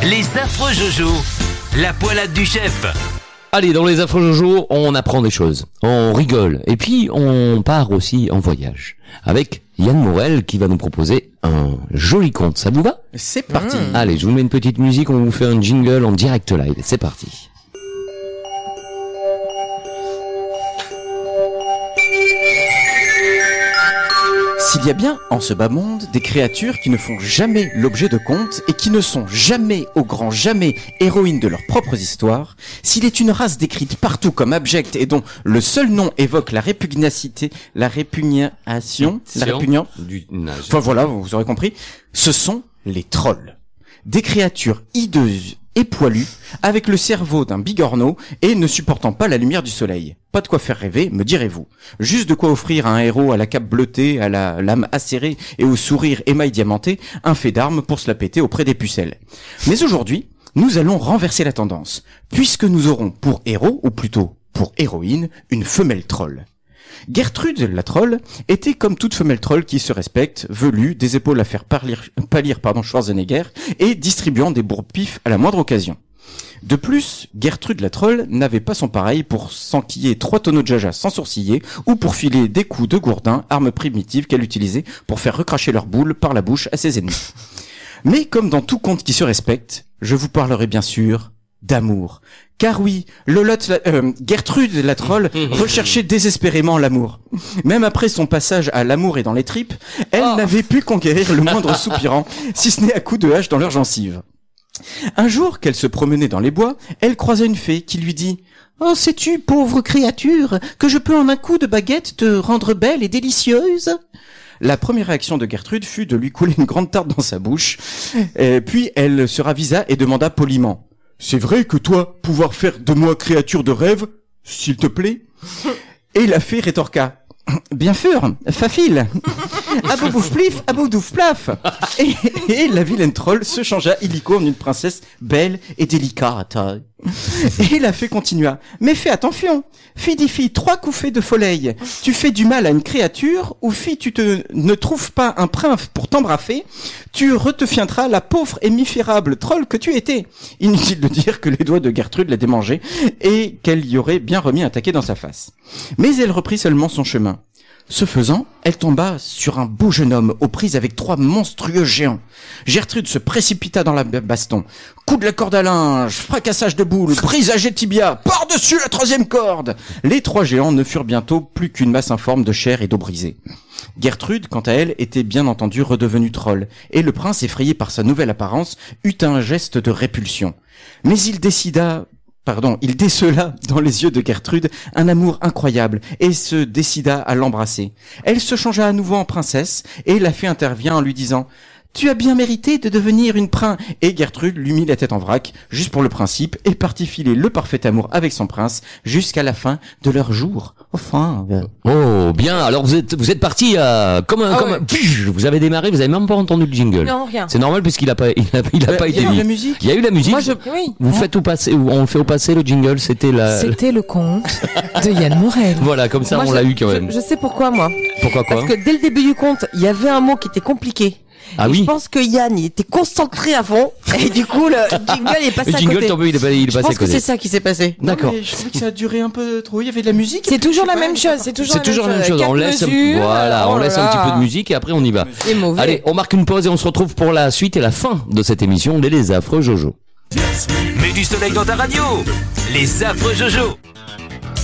Les affreux Jojo, la poilade du chef. Allez, dans les affreux Jojo, on apprend des choses, on rigole, et puis on part aussi en voyage. Avec Yann Morel qui va nous proposer un joli conte, ça vous va ? C'est parti. Allez, je vous mets une petite musique, on vous fait un jingle en direct live, c'est parti. S'il y a bien en ce bas monde des créatures qui ne font jamais l'objet de contes et qui ne sont jamais, au grand jamais, héroïnes de leurs propres histoires, s'il est une race décrite partout comme abjecte et dont le seul nom évoque la répugnacité, la répugnation, la répugnance, enfin voilà, vous aurez compris, ce sont les trolls. Des créatures hideuses et poilues, avec le cerveau d'un bigorneau et ne supportant pas la lumière du soleil. Pas de quoi faire rêver, me direz-vous. Juste de quoi offrir à un héros à la cape bleutée, à la lame acérée et au sourire émail diamanté, un fait d'armes pour se la péter auprès des pucelles. Mais aujourd'hui, nous allons renverser la tendance, puisque nous aurons pour héros, ou plutôt pour héroïne, une femelle troll. Gertrude la troll était comme toute femelle troll qui se respecte, velue, des épaules à faire pâlir Schwarzenegger et distribuant des bourre-pifs à la moindre occasion. De plus, Gertrude la troll n'avait pas son pareil pour s'enquiller 3 tonneaux de jaja sans sourciller ou pour filer des coups de gourdin, arme primitive qu'elle utilisait pour faire recracher leur boule par la bouche à ses ennemis. Mais comme dans tout conte qui se respecte, je vous parlerai bien sûr d'amour. Car oui, Gertrude la troll recherchait désespérément l'amour. Même après son passage à l'amour et dans les tripes, elle n'avait pu conquérir le moindre soupirant, si ce n'est à coups de hache dans leurs gencives. Un jour qu'elle se promenait dans les bois, elle croisa une fée qui lui dit « Oh, sais-tu, pauvre créature, que je peux en un coup de baguette te rendre belle et délicieuse ?» La première réaction de Gertrude fut de lui couler une grande tarte dans sa bouche, puis elle se ravisa et demanda poliment « C'est vrai que toi, pouvoir faire de moi créature de rêve, s'il te plaît ?» Et la fée rétorqua « Bien sûr, facile. Aboubouf plif, aboudouf plaf. » Et la vilaine troll se changea illico en une princesse belle et délicate. Et la fée continua. « Mais fais attention. Fille 3 coups faits de foleil. Tu fais du mal à une créature, ou fille ne trouves pas un prince pour t'embrasser, tu redeviendras la pauvre et misérable troll que tu étais. » Inutile de dire que les doigts de Gertrude la démangeaient et qu'elle y aurait bien remis un taquet dans sa face. Mais elle reprit seulement son chemin. Ce faisant, elle tomba sur un beau jeune homme aux prises avec 3 monstrueux géants. Gertrude se précipita dans la baston. Coup de la corde à linge, fracassage de boules, brisage des tibias, par-dessus la 3e corde. Les 3 géants ne furent bientôt plus qu'une masse informe de chair et d'eau brisée. Gertrude, quant à elle, était bien entendu redevenue troll, et le prince, effrayé par sa nouvelle apparence, eut un geste de répulsion. Mais il décela dans les yeux de Gertrude un amour incroyable et se décida à l'embrasser. Elle se changea à nouveau en princesse et la fée intervient en lui disant « Tu as bien mérité de devenir une Et Gertrude lui mit la tête en vrac, juste pour le principe, et partit filer le parfait amour avec son prince jusqu'à la fin de leur jour. Enfin... Oh, bien, alors vous êtes parti vous avez démarré, vous avez même pas entendu le jingle. Non, rien. C'est normal puisqu'il a pas été Il y a eu la musique. Il y a eu la musique. Oui. Vous faites au passé, on le fait au passé le jingle, c'était le conte de Yann Morel. Voilà, comme ça on l'a eu quand même. Je sais pourquoi moi. Pourquoi quoi ? Parce que dès le début du conte, il y avait un mot qui était compliqué. Ah oui. Je pense que Yann, il était concentré à fond et du coup le jingle est passé à côté. Le jingle tombé, il est passé à côté. Je pense que c'est ça qui s'est passé. D'accord. Je trouvais que ça a duré un peu trop. Il y avait de la musique. C'est toujours la même chose. C'est toujours la même chose. On laisse, on laisse un petit peu de musique et après on y va. C'est mauvais. Allez, on marque une pause et on se retrouve pour la suite et la fin de cette émission des Les Affreux Jojo. Mets du soleil dans ta radio. Les affreux Jojo.